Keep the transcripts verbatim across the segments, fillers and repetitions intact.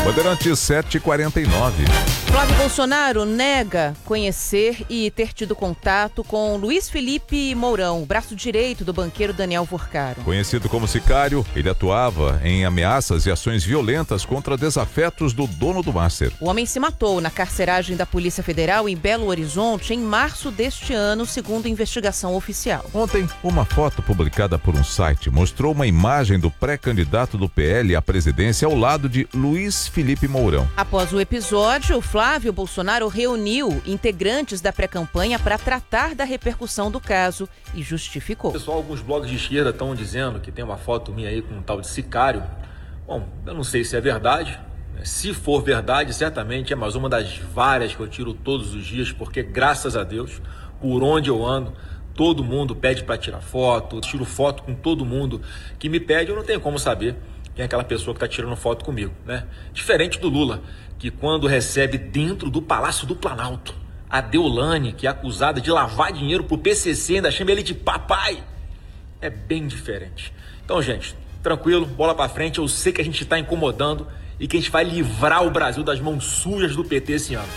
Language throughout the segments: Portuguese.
Bandeirantes sete e quarenta e nove. Flávio Bolsonaro nega conhecer e ter tido contato com Luiz Felipe Mourão, braço direito do banqueiro Daniel Vorcaro. Conhecido como sicário, ele atuava em ameaças e ações violentas contra desafetos do dono do Master. O homem se matou na carceragem da Polícia Federal em Belo Horizonte em março deste ano, segundo investigação oficial. Ontem, uma foto publicada por um site mostrou uma imagem do pré-candidato do P L à presidência ao lado de Luiz Felipe Mourão. Após o episódio, Flávio Bolsonaro reuniu integrantes da pré-campanha para tratar da repercussão do caso e justificou. Pessoal, alguns blogs de esquerda estão dizendo que tem uma foto minha aí com um tal de sicário. Bom, eu não sei se é verdade. Se for verdade, certamente é mais uma das várias que eu tiro todos os dias, porque graças a Deus, por onde eu ando, todo mundo pede para tirar foto, tiro foto com todo mundo que me pede, eu não tenho como saber quem é aquela pessoa que está tirando foto comigo, né? Diferente do Lula, que quando recebe dentro do Palácio do Planalto a Deolane, que é acusada de lavar dinheiro pro P C C, ainda chama ele de papai, é bem diferente. Então, gente, tranquilo, bola pra frente, eu sei que a gente tá incomodando e que a gente vai livrar o Brasil das mãos sujas do P T esse ano.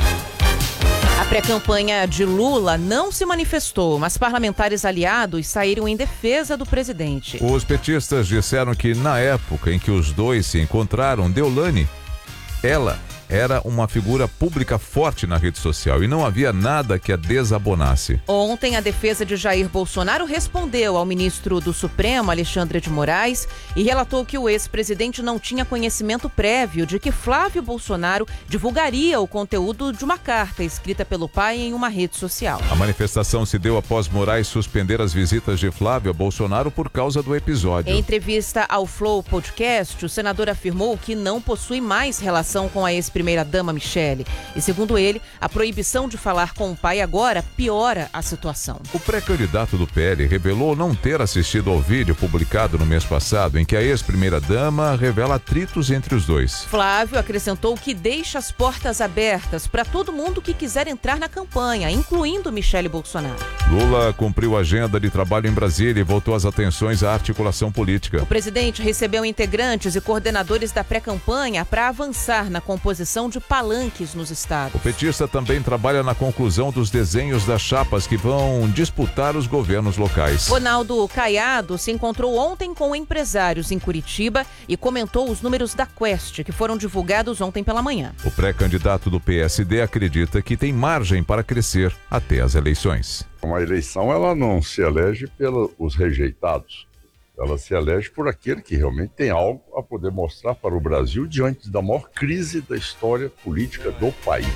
A pré-campanha de Lula não se manifestou, mas parlamentares aliados saíram em defesa do presidente. Os petistas disseram que na época em que os dois se encontraram, Deolane, ela era uma figura pública forte na rede social e não havia nada que a desabonasse. Ontem, a defesa de Jair Bolsonaro respondeu ao ministro do Supremo, Alexandre de Moraes, e relatou que o ex-presidente não tinha conhecimento prévio de que Flávio Bolsonaro divulgaria o conteúdo de uma carta escrita pelo pai em uma rede social. A manifestação se deu após Moraes suspender as visitas de Flávio a Bolsonaro por causa do episódio. Em entrevista ao Flow Podcast, o senador afirmou que não possui mais relação com a ex primeira-dama Michele. E, segundo ele, a proibição de falar com o pai agora piora a situação. O pré-candidato do P L revelou não ter assistido ao vídeo publicado no mês passado em que a ex-primeira-dama revela atritos entre os dois. Flávio acrescentou que deixa as portas abertas para todo mundo que quiser entrar na campanha, incluindo Michele Bolsonaro. Lula cumpriu a agenda de trabalho em Brasília e voltou as atenções à articulação política. O presidente recebeu integrantes e coordenadores da pré-campanha para avançar na composição de palanques nos estados. O petista também trabalha na conclusão dos desenhos das chapas que vão disputar os governos locais. Ronaldo Caiado se encontrou ontem com empresários em Curitiba e comentou os números da Quest, que foram divulgados ontem pela manhã. O pré-candidato do P S D acredita que tem margem para crescer até as eleições. Uma eleição, ela não se elege pelos rejeitados. Ela se elege por aquele que realmente tem algo a poder mostrar para o Brasil diante da maior crise da história política do país.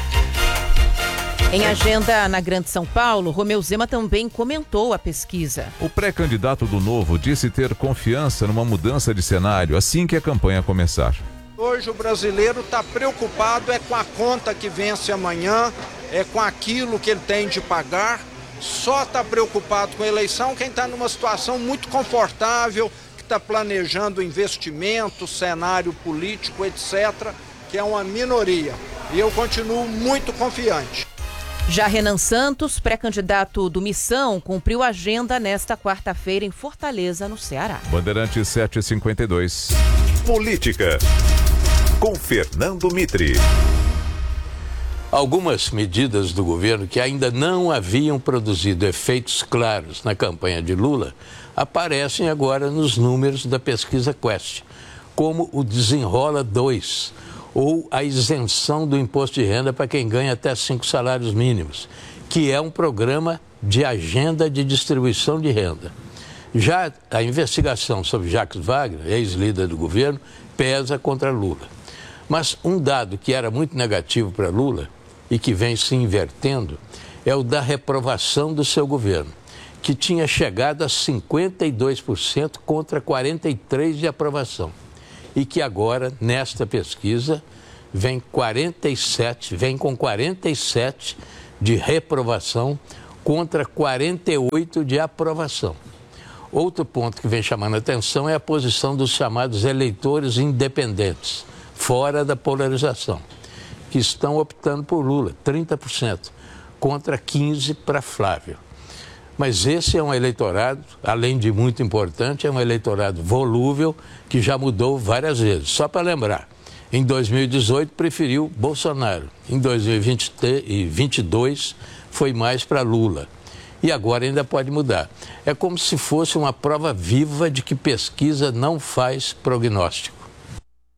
Em agenda na Grande São Paulo, Romeu Zema também comentou a pesquisa. O pré-candidato do Novo disse ter confiança numa mudança de cenário assim que a campanha começar. Hoje o brasileiro está preocupado é com a conta que vence amanhã, é com aquilo que ele tem de pagar. Só está preocupado com a eleição quem está numa situação muito confortável, que está planejando investimento, cenário político, etcétera, que é uma minoria. E eu continuo muito confiante. Já Renan Santos, pré-candidato do Missão, cumpriu a agenda nesta quarta-feira em Fortaleza, no Ceará. Bandeirantes sete e cinquenta e dois. Política, com Fernando Mitre. Algumas medidas do governo que ainda não haviam produzido efeitos claros na campanha de Lula aparecem agora nos números da pesquisa Quest, como o Desenrola dois, ou a isenção do imposto de renda para quem ganha até cinco salários mínimos, que é um programa de agenda de distribuição de renda. Já a investigação sobre Jacques Wagner, ex-líder do governo, pesa contra Lula. Mas um dado que era muito negativo para Lula e que vem se invertendo é o da reprovação do seu governo, que tinha chegado a cinquenta e dois por cento contra quarenta e três por cento de aprovação. E que agora, nesta pesquisa, vem quarenta e sete, vem com quarenta e sete de reprovação contra quarenta e oito de aprovação. Outro ponto que vem chamando a atenção é a posição dos chamados eleitores independentes, fora da polarização, que estão optando por Lula, trinta por cento, contra quinze por cento para Flávio. Mas esse é um eleitorado, além de muito importante, é um eleitorado volúvel que já mudou várias vezes. Só para lembrar, Em dois mil e dezoito, preferiu Bolsonaro. Em dois mil e vinte e dois, foi mais para Lula. E agora ainda pode mudar. É como se fosse uma prova viva de que pesquisa não faz prognóstico.